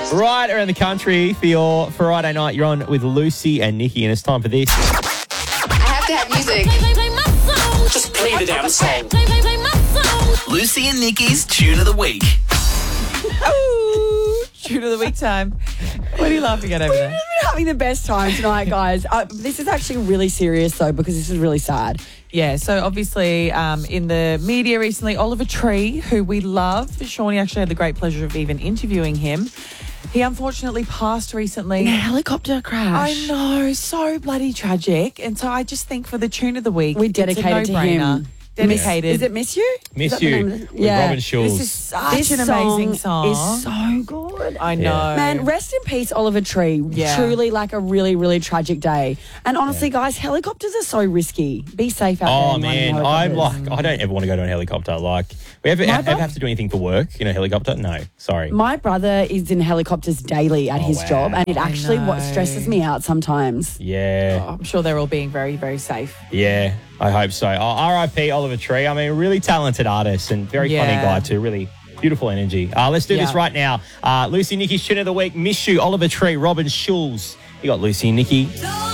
Right around the country for your Friday night. You're on with Lucy and Nikki, and it's time for this. I have to have music. Just play the damn song. Lucy and Nikki's Tune of the Week. Ooh, tune of the week time. What are you laughing at over there? We're having the best time tonight, guys. This is actually really serious, though, because this is really sad. Yeah, so obviously in the media recently, Oliver Tree, who we love, Shawnee actually had the great pleasure of even interviewing him. He unfortunately passed recently. In a helicopter crash. I know, so bloody tragic. And so I just think for the tune of the week, We dedicated to him. Dedicated. Is it Miss You? Miss Is that the You name of it? with Robin Schulz. This is such This an amazing song. is so good. I know. Man, rest in peace, Oliver Tree. Yeah. Truly like a really, really tragic day. And honestly, guys, helicopters are so risky. Be safe out there. Oh, and run man. helicopters. I don't ever want to go to a helicopter. Like, we ever have to do anything for work in a helicopter? No, sorry. My brother is in helicopters daily at his wow. job, and it actually know. what stresses me out sometimes. Yeah. I'm sure they're all being very, very safe. Yeah, I hope so. Oh, R.I.P. Oliver Tree. I mean, really talented artist and very funny Yeah. guy too. Really beautiful energy. Let's do this Yeah. right now. Lucy and Nikki's Tune of the Week. Miss You, Oliver Tree, Robin Schulz. You got Lucy and Nikki.